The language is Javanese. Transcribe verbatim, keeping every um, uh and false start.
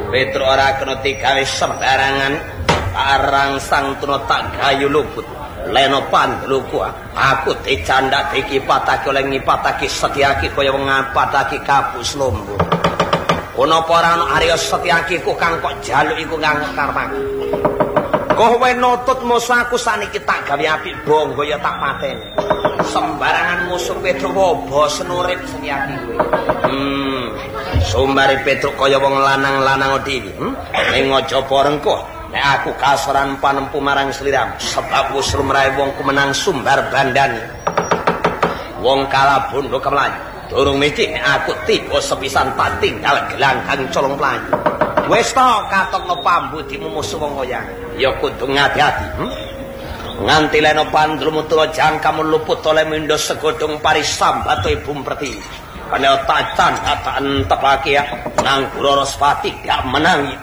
Petro ora kena digawe sembarangan. Arang sang tuna tak gayu luput. Leno pandluku aku dicandak dikipatake oleh ngipatake Setyaki kaya wong ngapatake kapus lombo. Ono apa ora ana Arya Setyaki ku kang kok jaluk iku kang karepku. Kowe nutut musuh aku saniki tak gawe apik bangga ya tak pateni. Sembarangan musuh Petro wobo senurip Setyaki kowe. Hmm, sumbare Petro kaya wong lanang-lanang dhewe. Hmm? Ning aja porengko. Nek aku kasaran panempu marang sliram sebab wis lumrahe wong ku menang sumbar bandani. Wong kalah bondo kemlayu. Durung mesti aku tiba sepisan tak tinggal gelanggang colong playu. Wis to katokno pambudimu musuh wong kaya. Ya kudu ngati-ati. Hmm? Nganti leno pandrumu tuwa jangkamu luput oleh mindo segodhong parisambato ibu pertiwi. Kana tacan tak entepake ya nang Guru Rospati gak menangi